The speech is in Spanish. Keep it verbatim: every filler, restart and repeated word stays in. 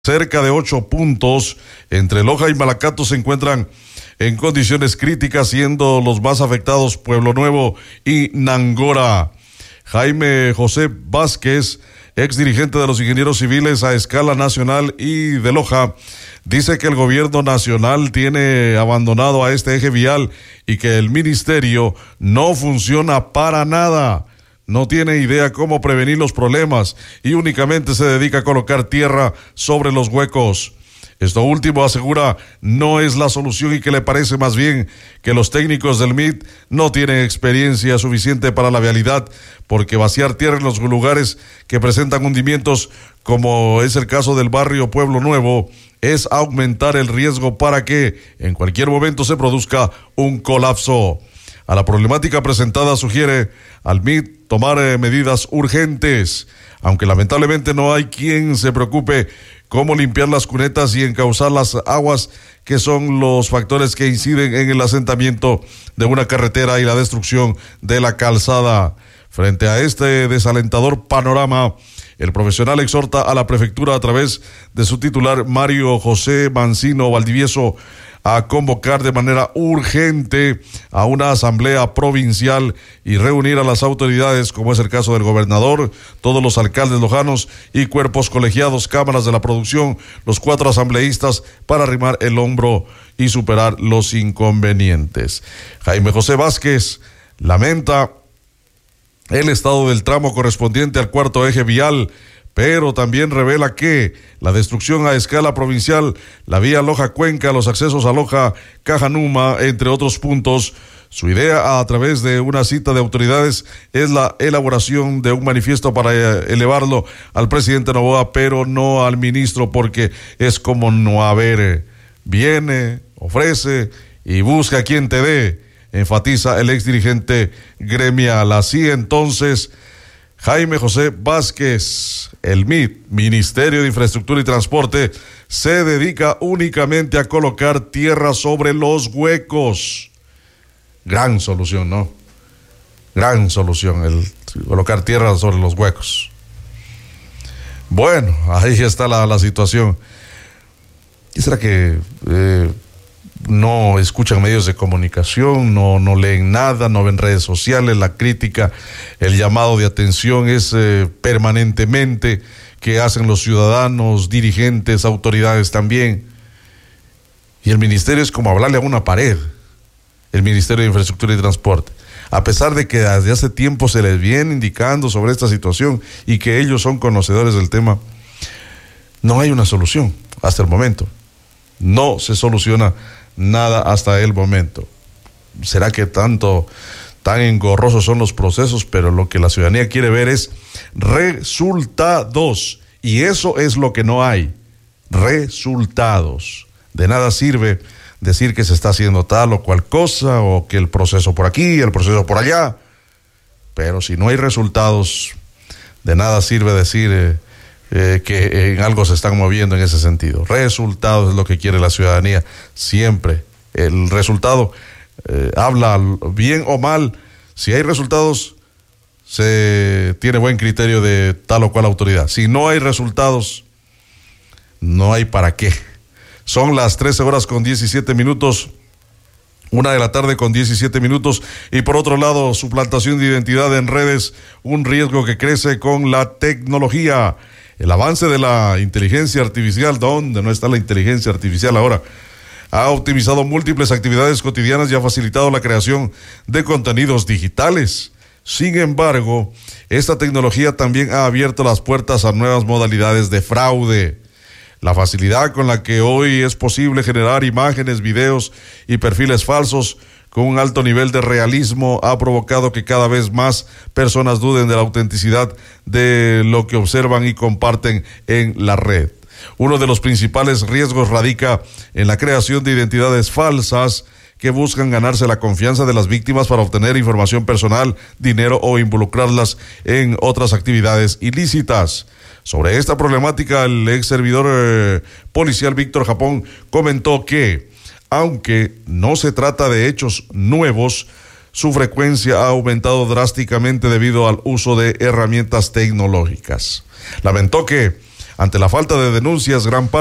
cerca de ocho puntos. Entre Loja y Malacato se encuentran en condiciones críticas, siendo los más afectados Pueblo Nuevo y Nangora. Jaime José Vázquez, ex dirigente de los ingenieros civiles a escala nacional y de Loja, dice que el gobierno nacional tiene abandonado a este eje vial y que el ministerio no funciona para nada. No tiene idea cómo prevenir los problemas y únicamente se dedica a colocar tierra sobre los huecos. Esto último, asegura, no es la solución y que le parece más bien que los técnicos del M I T no tienen experiencia suficiente para la vialidad, porque vaciar tierra en los lugares que presentan hundimientos, como es el caso del barrio Pueblo Nuevo, es aumentar el riesgo para que en cualquier momento se produzca un colapso. A la problemática presentada sugiere al M I T tomar eh, medidas urgentes, aunque lamentablemente no hay quien se preocupe cómo limpiar las cunetas y encauzar las aguas, que son los factores que inciden en el asentamiento de una carretera y la destrucción de la calzada. Frente a este desalentador panorama, el profesional exhorta a la prefectura a través de su titular Mario José Mancino Valdivieso a convocar de manera urgente a una asamblea provincial y reunir a las autoridades, como es el caso del gobernador, todos los alcaldes lojanos y cuerpos colegiados, cámaras de la producción, los cuatro asambleístas, para arrimar el hombro y superar los inconvenientes. Jaime José Vázquez lamenta el estado del tramo correspondiente al cuarto eje vial, pero también revela que la destrucción a escala provincial, la vía Loja-Cuenca, los accesos a Loja-Cajanuma, entre otros puntos. Su idea, a través de una cita de autoridades, es la elaboración de un manifiesto para elevarlo al presidente Noboa, pero no al ministro, porque es como no haber. Viene, ofrece y busca a quien te dé, enfatiza el ex dirigente gremial. Así entonces, Jaime José Vázquez, el M I T, Ministerio de Infraestructura y Transporte, se dedica únicamente a colocar tierra sobre los huecos. Gran solución, ¿no? Gran solución, el colocar tierra sobre los huecos. Bueno, ahí está la, la situación. ¿Y será que eh, no escuchan medios de comunicación, no, no leen nada, no ven redes sociales? La crítica, el llamado de atención es eh, permanentemente que hacen los ciudadanos, dirigentes, autoridades también. Y el ministerio es como hablarle a una pared, el Ministerio de Infraestructura y Transporte. A pesar de que desde hace tiempo se les viene indicando sobre esta situación y que ellos son conocedores del tema, no hay una solución hasta el momento. No se soluciona nada hasta el momento. ¿Será que tanto, tan engorrosos son los procesos? Pero lo que la ciudadanía quiere ver es resultados. Y eso es lo que no hay. Resultados. De nada sirve decir que se está haciendo tal o cual cosa, o que el proceso por aquí, el proceso por allá. Pero si no hay resultados, de nada sirve decir eh, Eh, que en algo se están moviendo en ese sentido. Resultados es lo que quiere la ciudadanía siempre. El resultado eh, habla bien o mal. Si hay resultados, se tiene buen criterio de tal o cual autoridad. Si no hay resultados, no hay para qué. Son las trece horas con diecisiete minutos. Una de la tarde con diecisiete minutos. Y por otro lado, suplantación de identidad en redes, un riesgo que crece con la tecnología. El avance de la inteligencia artificial, ¿dónde no está la inteligencia artificial ahora? Ha optimizado múltiples actividades cotidianas y ha facilitado la creación de contenidos digitales. Sin embargo, esta tecnología también ha abierto las puertas a nuevas modalidades de fraude. La facilidad con la que hoy es posible generar imágenes, videos y perfiles falsos con un alto nivel de realismo ha provocado que cada vez más personas duden de la autenticidad de lo que observan y comparten en la red. Uno de los principales riesgos radica en la creación de identidades falsas que buscan ganarse la confianza de las víctimas para obtener información personal, dinero o involucrarlas en otras actividades ilícitas. Sobre esta problemática, el ex servidor eh, policial Víctor Japón comentó que, aunque no se trata de hechos nuevos, su frecuencia ha aumentado drásticamente debido al uso de herramientas tecnológicas. Lamentó que Ante la falta de denuncias, gran parte